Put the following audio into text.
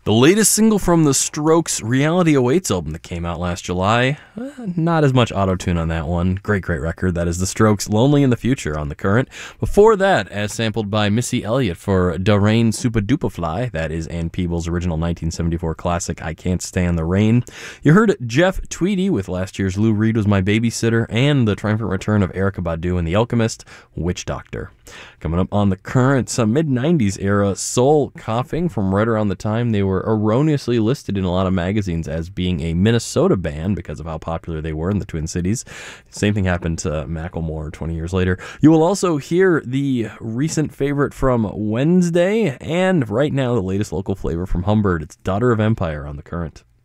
The latest single from The Strokes' Reality Awaits album that came out last July. Not as much auto-tune on that one. Great record. That is The Strokes' Lonely in the Future on The Current. Before that, as sampled by Missy Elliott for Da Rain Supa Dupa Fly, that is Ann Peebles' original 1974 classic I Can't Stand the Rain. You heard Jeff Tweedy with last year's Lou Reed Was My Babysitter, and the triumphant return of Erykah Badu and The Alchemist, Witch Doctor. Coming up on The Current, some mid-90s era soul coughing from right around the time they were erroneously listed in a lot of magazines as being a Minnesota band because of how popular they were in the Twin Cities. Same thing happened to Macklemore 20 years later. You will also hear the recent favorite from Wednesday, and right now the latest local flavor from Humbird. It's Daughter of Empire on The Current.